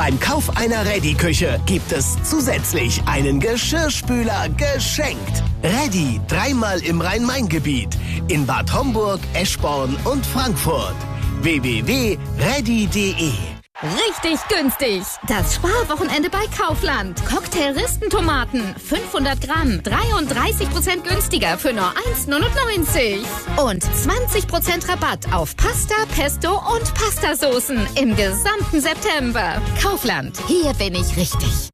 Beim Kauf einer Reddy-Küche gibt es zusätzlich einen Geschirrspüler geschenkt. Reddy, 3-mal im Rhein-Main-Gebiet. In Bad Homburg, Eschborn und Frankfurt. www.reddy.de. Richtig günstig. Das Sparwochenende bei Kaufland. Cocktail-Ristentomaten, 500 Gramm, 33% günstiger für nur 1,99. Und 20% Rabatt auf Pasta, Pesto und Pastasoßen im gesamten September. Kaufland, hier bin ich richtig.